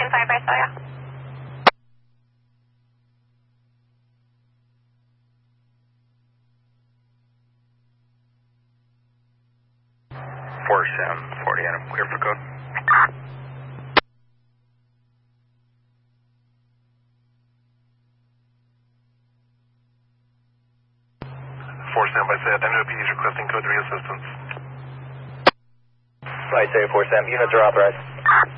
stand by Visalia. 4740, Adam, clear for code. 4 standby, say NOP is requesting code 3 assistance. Right, say 4 Sam, units are authorized.